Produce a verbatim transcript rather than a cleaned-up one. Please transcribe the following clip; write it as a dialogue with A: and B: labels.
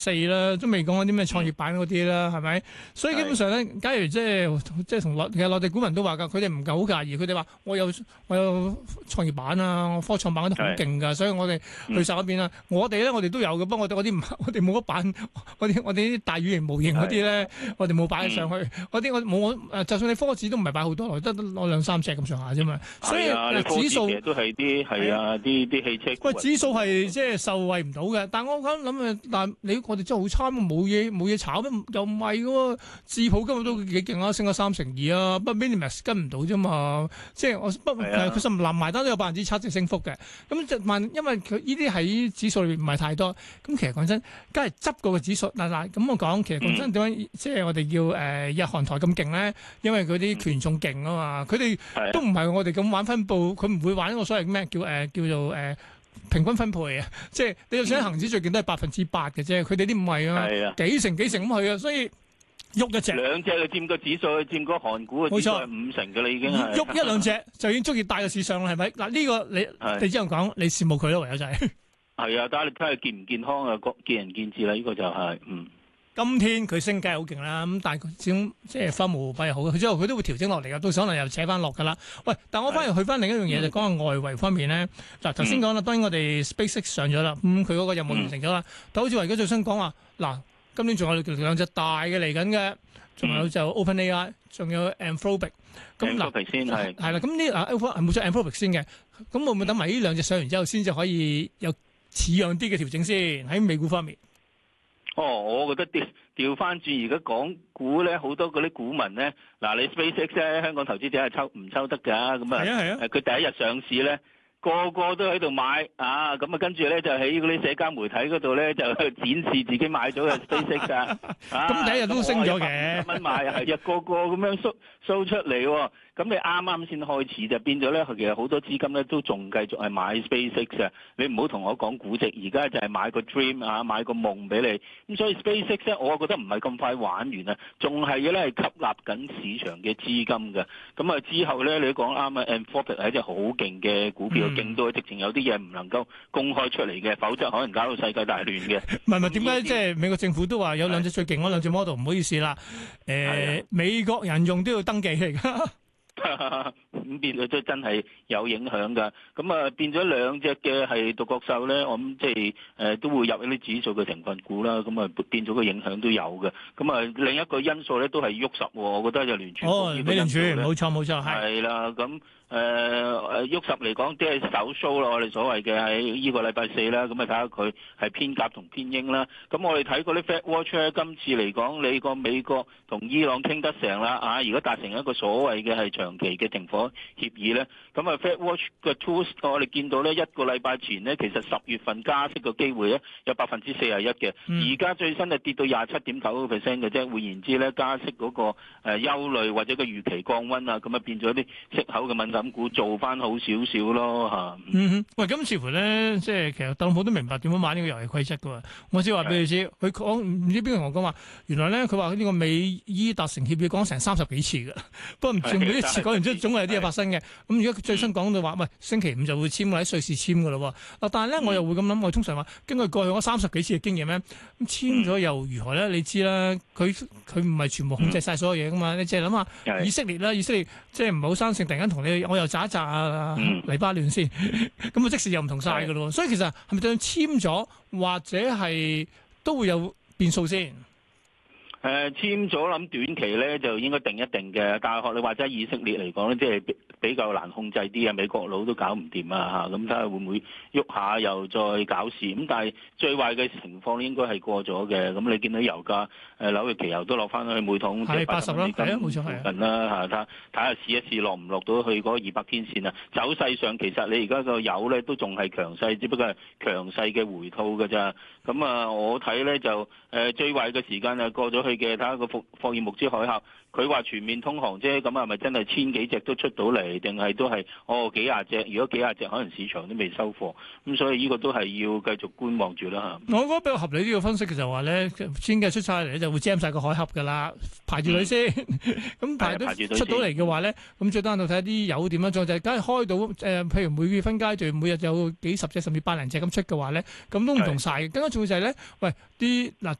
A: 四啦，都未講嗰啲咩創業板嗰啲啦，係咪？所以基本上咧，假如即係即係同內其實內地股民都話㗎，佢哋唔夠好介意，佢哋話我有我有創業板啊，我科創板嗰啲好勁㗎，所以我哋去晒嗰邊啦。我哋咧，我哋都有嘅，不過我哋嗰啲唔，我哋冇乜板，我哋我哋啲大語言模型嗰啲咧，我哋冇擺上去。嗰啲我冇誒，就算你科指都唔係擺好多落，得攞兩三隻咁上下啫嘛。所以指數
B: 都係啲係啊，啲啲汽車。
A: 喂，指數係即係受惠唔到嘅，但係我咁諗啊，但係你我哋真係好差，冇嘢冇嘢炒咩？又唔係喎，智普今日都幾勁啊，升咗三成二啊，不過 Minimax 跟唔到啫嘛。即係我不佢實臨埋單都有百分之七嘅升幅嘅。咁就萬因為佢呢啲喺指數裏邊唔係太多。咁其實講真，梗係執過個指數嗱嗱咁我講，其實講真點解即係我哋叫誒、呃、日韓台咁勁咧？因為佢啲權重勁啊嘛，佢哋都唔係我哋咁玩分佈，佢唔會玩一個所謂咩叫誒、呃、叫做誒。呃平均分配啊，即係你就算恒指最近都係百分之八嘅啫，佢哋啲唔係啊，幾成幾成咁去啊，所以喐一隻
B: 兩隻就佔個指數，佔個韓股嘅指數係五成嘅啦，已經係
A: 喐一兩隻就已經足以帶個市上啦，係咪？嗱呢個你你只能講你羨慕佢咯，唯有就係
B: 係啊，睇下你睇下健唔健康啊，各見仁見智啦，呢個就係嗯。
A: 今天佢升梗係好勁啦，咁但係佢始終即係分無幣好，佢之後佢都會調整落嚟噶，到時可能又扯翻落噶啦。喂，但我反而去翻另一樣嘢，就講下外圍方面咧。嗱，頭先講啦，當然我哋 SpaceX 上咗啦，咁佢嗰個任務完成咗啦。但好似話而家最新講話，嗱，今年仲有兩隻大嘅嚟緊嘅，仲有就 OpenAI，仲有 Anthropic。咁嗱，
B: 先係
A: 係啦，咁呢嗱係冇咗 Anthropic 先嘅，咁會唔會等埋呢兩隻上完之後，先至可以有似樣啲嘅調整先喺美股方面？
B: 哦，我覺得調調翻轉，而家港股咧好多嗰啲股民咧，嗱你 SpaceX 咧，香港投資者係抽唔抽得㗎？咁啊，誒佢、啊、第一日上市咧，個個都喺度買啊，咁啊跟住咧就喺嗰啲社交媒體嗰度咧就展示自己買咗嘅 SpaceX 啊，咁
A: 第一日都升咗嘅，
B: 蚊買啊，係啊，個個咁樣 show show 出嚟喎。咁你啱啱先開始就變咗咧，其實好多資金咧都仲繼續係買 SpaceX 啊！你唔好同我講估值，而家就係買個 dream 啊，買個夢俾你。咁所以 SpaceX 咧，我覺得唔係咁快玩完啊，仲係嘅咧係吸納緊市場嘅資金嘅。咁啊之後咧，你都講啱啊 Anthropic 係一隻好勁嘅股票，勁、嗯、到直情有啲嘢唔能夠公開出嚟嘅，否則可能搞到世界大亂嘅。
A: 唔係唔係，點解即係美國政府都話有兩隻最勁嗰兩隻 model？ 唔好意思啦，誒、呃、美國人用都要登記嚟㗎。
B: 咁變咗都真係有影響㗎，咁啊變咗兩隻嘅係獨角獸咧，我諗即係誒都會入一啲指數嘅成分股啦，咁啊變咗個影響都有嘅，咁啊另一個因素咧都係喐十，我覺得就聯儲
A: 哦，美聯儲冇錯冇錯係。係
B: 啦，咁。誒誒喐十嚟講，即係首 show 咯，我哋所謂嘅喺呢個禮拜四啦，咁啊睇下佢係偏鴿同偏鷹啦。咁我哋睇嗰啲 Fed Watch 咧，今次嚟講，你個美國同伊朗傾得成啦，啊，如果達成一個所謂嘅係長期嘅停火協議咧，咁啊 Fed Watch 嘅 tools 我哋見到咧一個禮拜前咧，其實十月份加息嘅機會咧有百分之四十一嘅，而、嗯、家最新係跌到廿七點九個 percent 嘅啫。換言之咧，加息嗰個誒憂慮或者個預期降溫啊，咁啊變咗啲息口嘅敏感。咁股做翻好少少咯嚇。
A: 嗯哼，喂，咁似乎咧，即係其實特朗普都明白點樣玩呢個遊戲規則噶喎。我先話俾你知，佢講唔知邊個同我講話，原來咧佢話呢個美伊達成協議講成三十幾次㗎。不過唔知每一次講完之後，總係有啲嘢發生嘅。咁而家最新講到話，喂，星期五就會簽喺瑞士簽㗎咯喎。嗱，但係咧我又會咁諗，我通常話根據過去嗰三十幾次嘅經驗咧，咁簽咗又如何咧？你知啦，佢佢唔係全部控制晒所有嘢噶嘛。你淨係諗下以色列啦，以色列即係唔係好生性，突然間同你我又炸一炸啊黎巴嫩先，咁啊即時又唔同晒噶咯。所以其實係咪就算簽咗，或者係都會有變數先？
B: 誒、呃、簽咗諗短期咧就應該定一定嘅，但係學你話齋以色列嚟講咧，即係比較難控制啲啊，美國佬都搞唔掂啊嚇，咁睇下會唔會喐下又再搞事，咁但係最壞嘅情況應該係過咗嘅，咁你見到油價誒紐約期油都落翻去每桶即係八十蚊美金附近啦嚇，睇睇下試一試落唔落到去嗰二百天線啊，走勢上其實你而家個油咧都仲係強勢，只不過係強勢嘅回吐㗎咋，咁啊我睇咧就誒最壞嘅時間啊過咗去。 嘅睇下個霍霍爾木茲海峽。佢話全面通航啫，咁係咪真係千幾隻都出到嚟，定係都係哦幾廿隻？如果幾廿隻，可能市場都未收貨，咁所以呢個都係要繼續觀望住啦嚇。
A: 我覺得比較合理呢個分析嘅就話咧，千幾出晒嚟就會 jam 晒個海峽㗎啦，排住隊先。咁排都出到嚟嘅話咧，咁最單獨睇下啲油點樣做，就係梗係開到誒、呃，譬如每月分階段，每日有幾十隻甚至百零隻咁出嘅話咧，咁都唔同晒嘅。更加重要就係咧，喂啲嗱